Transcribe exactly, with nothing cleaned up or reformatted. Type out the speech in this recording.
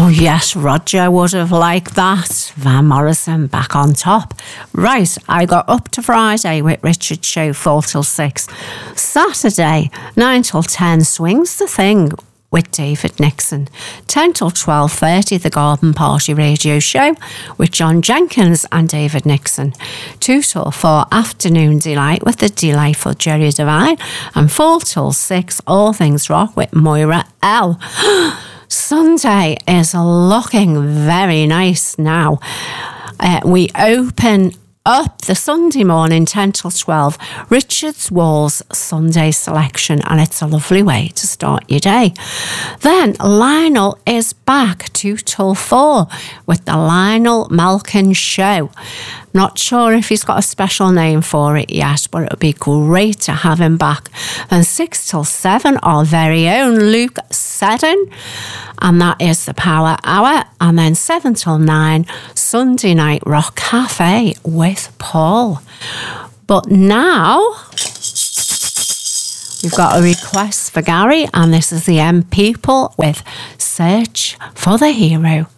Oh yes, Roger would have liked that. Van Morrison back on top. Right, I got Up to Friday with Richard Show, four till six. Saturday, nine till ten, Swings the Thing with David Nixon. ten till twelve thirty, The Garden Party Radio Show with John Jenkins and David Nixon. two till four, Afternoon Delight with the delightful Jerry Devine. And four till six, All Things Rock with Moira L. Sunday is looking very nice now. Uh, we open up the Sunday morning, ten till twelve, Richard's Walls Sunday selection, and it's a lovely way to start your day. Then Lionel is back, two till four, with the Lionel Malkin Show. Not sure if he's got a special name for it yet, but it would be great to have him back. Then six till seven, our very own Luke Seddon, and that is the Power Hour. And then seven till nine, Sunday Night Rock Cafe with Paul. But now we've got a request for Gary, and this is the M People with Search for the Hero.